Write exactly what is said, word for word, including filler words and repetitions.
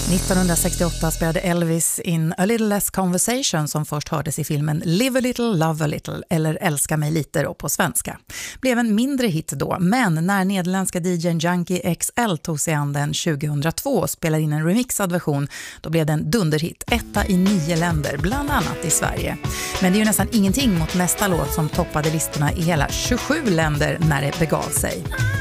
nittonhundrasextioåtta spelade Elvis in A Little Less Conversation som först hördes i filmen Live a Little, Love a Little eller Älska mig lite då på svenska. Blev en mindre hit då, men när nederländska D J:n Junkie X L tog sig an den tjugohundratvå och spelade in en remixad version, då blev den dunderhit, etta i nio länder, bland annat i Sverige. Men det är ju nästan ingenting mot nästa låt som toppade listorna i hela tjugosju länder när det begav sig.